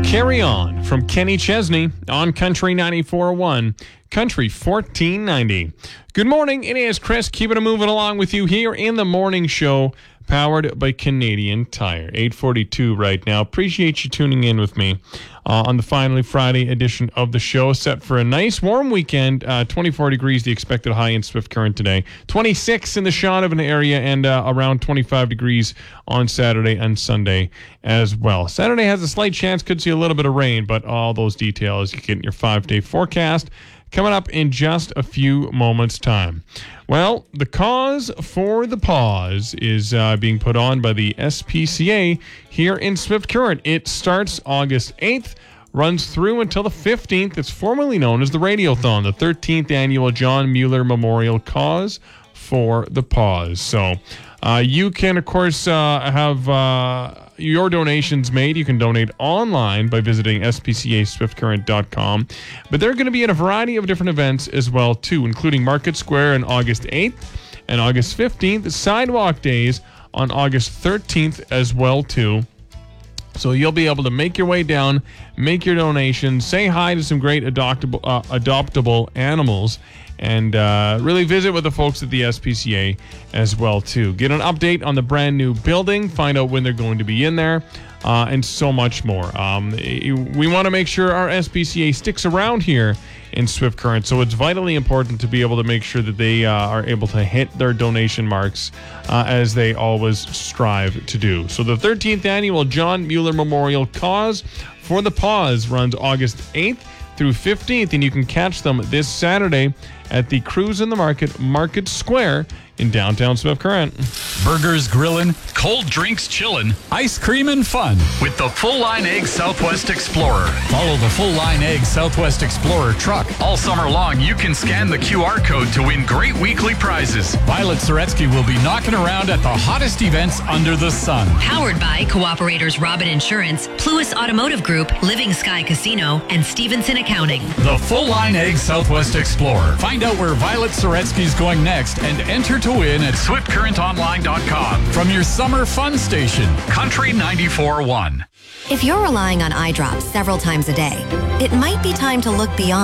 Carry On from Kenny Chesney on Country 94.1, Country 1490. Good morning. It is Chris keeping it moving along with you here in the morning show, powered by Canadian Tire. 8:42 right now. Appreciate you tuning in with me on the finally Friday edition of the show. Set for a nice warm weekend. 24 degrees the expected high in Swift Current today. 26 in the Shaunavon area, and around 25 degrees on Saturday and Sunday as well. Saturday has a slight chance, could see a little bit of rain, but all those details you get in your 5-day forecast coming up in just a few moments' time. Well, the cause for the pause is being put on by the SPCA here in Swift Current. It starts August 8th, runs through until the 15th. It's formerly known as the Radiothon, the 13th annual John Mueller Memorial Cause for the Pause. So you can, of course, have your donations made. You can donate online by visiting spcaswiftcurrent.com. But they're going to be at a variety of different events as well, too, including Market Square on August 8th and August 15th, Sidewalk Days on August 13th as well, too. So you'll be able to make your way down, make your donations, say hi to some great adoptable animals, and really visit with the folks at the SPCA as well, too. Get an update on the brand new building, find out when they're going to be in there, and so much more. We want to make sure our SPCA sticks around here in Swift Current, so it's vitally important to be able to make sure that they are able to hit their donation marks as they always strive to do. So the 13th annual John Mueller Memorial Cause for the Pause runs August 8th through 15th, and you can catch them this Saturday at the Cruise in the Market Square in downtown Swift Current. Burgers grillin', cold drinks chillin', ice cream and fun with the Full Line Egg Southwest Explorer. Follow the Full Line Egg Southwest Explorer truck. All summer long, you can scan the QR code to win great weekly prizes. Violet Soretsky will be knocking around at the hottest events under the sun. Powered by Cooperators Robin Insurance, Pluis Automotive Group, Living Sky Casino, and Stevenson Accounting. The Full Line Egg Southwest Explorer. Find out where Violet Soretsky's going next and enter to win at SwiftCurrentOnline.com from your summer fun station, Country 94.1. If you're relying on eye drops several times a day, it might be time to look beyond